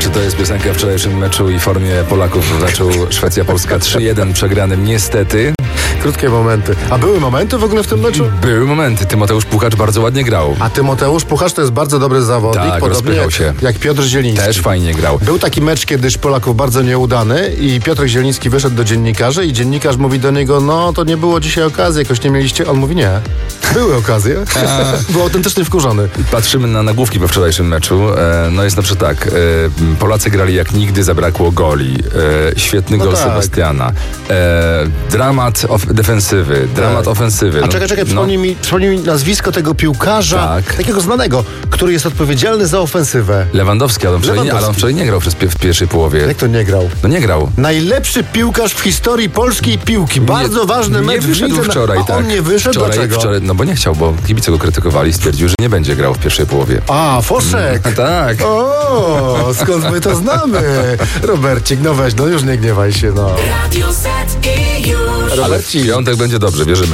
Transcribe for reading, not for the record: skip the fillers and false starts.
czy to jest piosenka w wczorajszym meczu i formie Polaków w meczu Szwecja-Polska 3-1 przegranym niestety. Krótkie momenty. A były momenty w ogóle w tym meczu? Były momenty. Tymoteusz Puchacz bardzo ładnie grał. A Tymoteusz Puchacz to jest bardzo dobry zawodnik, Tak, podobnie rozpychał się. jak Piotr Zieliński. Też fajnie grał. Był taki mecz kiedyś Polaków bardzo nieudany i Piotr Zieliński wyszedł do dziennikarzy i dziennikarz mówi do niego, no to nie było dzisiaj okazji, jakoś nie mieliście. On mówi, nie. Były okazje. Był autentycznie wkurzony. Patrzymy na nagłówki po wczorajszym meczu. No jest na przykład tak. Polacy grali jak nigdy, zabrakło goli. Świetny gol tak. Sebastiana. Dramat defensywy. Dramat ofensywy. A czekaj, przypomnij mi nazwisko tego piłkarza, Tak. takiego znanego, który jest odpowiedzialny za ofensywę. Lewandowski, ale on wczoraj nie grał w pierwszej połowie. Jak to nie grał? No nie grał. Najlepszy piłkarz w historii polskiej piłki. Bardzo ważny mecz. Nie wyszedł w lidze, wczoraj, a tak. on nie wyszedł? Dlaczego? Wczoraj, no bo nie chciał, bo kibice go krytykowali, stwierdził, że nie będzie grał w pierwszej połowie. A, Foszek. Tak. O, skąd my to znamy? Robercik, no weź, no już nie gniewaj się, no. Radio Z i już. Ale w piątek będzie dobrze, wierzymy.